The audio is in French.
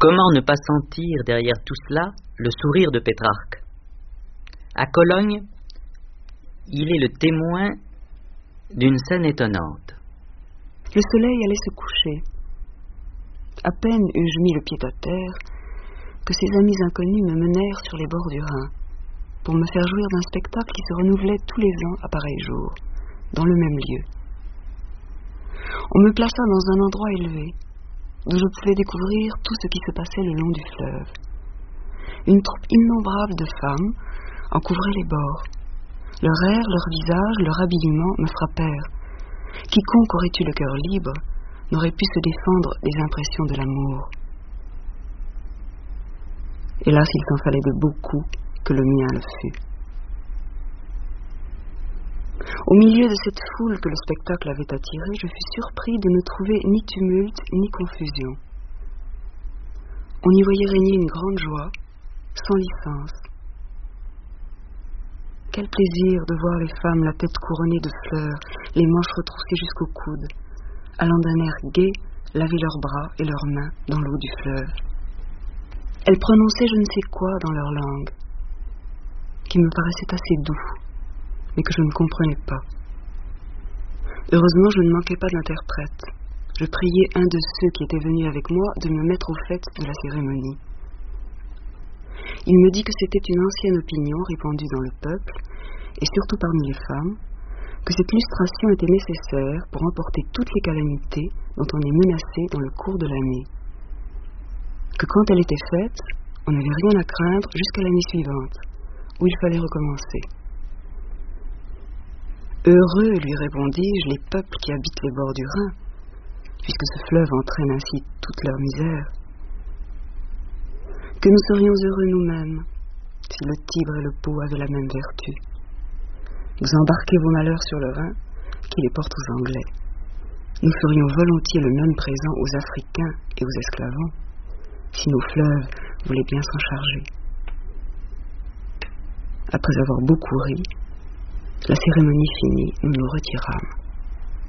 Comment ne pas sentir derrière tout cela le sourire de Pétrarque? À Cologne, il est le témoin d'une scène étonnante. Le soleil allait se coucher. À peine eus-je mis le pied à terre que ces amis inconnus me menèrent sur les bords du Rhin pour me faire jouir d'un spectacle qui se renouvelait tous les ans à pareil jour, dans le même lieu. On me plaça dans un endroit élevé, d'où je pouvais découvrir tout ce qui se passait le long du fleuve. Une troupe innombrable de femmes en couvrait les bords. Leur air, leur visage, leur habillement me frappèrent. Quiconque aurait eu le cœur libre n'aurait pu se défendre des impressions de l'amour. Hélas, il s'en fallait de beaucoup que le mien le fût. Au milieu de cette foule que le spectacle avait attirée, je fus surpris de ne trouver ni tumulte ni confusion. On y voyait régner une grande joie, sans licence. Quel plaisir de voir les femmes la tête couronnée de fleurs, les manches retroussées jusqu'au coude, allant d'un air gai laver leurs bras et leurs mains dans l'eau du fleuve. Elles prononçaient je ne sais quoi dans leur langue, qui me paraissait assez doux, mais que je ne comprenais pas. Heureusement, je ne manquais pas d'interprète. Je priai un de ceux qui étaient venus avec moi de me mettre au fait de la cérémonie. Il me dit que c'était une ancienne opinion répandue dans le peuple, et surtout parmi les femmes, que cette lustration était nécessaire pour emporter toutes les calamités dont on est menacé dans le cours de l'année. Que quand elle était faite, on n'avait rien à craindre jusqu'à l'année suivante, où il fallait recommencer. Heureux, lui répondis-je, les peuples qui habitent les bords du Rhin, puisque ce fleuve entraîne ainsi toute leur misère. Que nous serions heureux nous-mêmes, si le Tibre et le Pô avaient la même vertu. Vous embarquez vos malheurs sur le Rhin, qui les porte aux Anglais. Nous ferions volontiers le même présent aux Africains et aux esclavons, si nos fleuves voulaient bien s'en charger. Après avoir beaucoup ri, la cérémonie finie, nous nous retirâmes.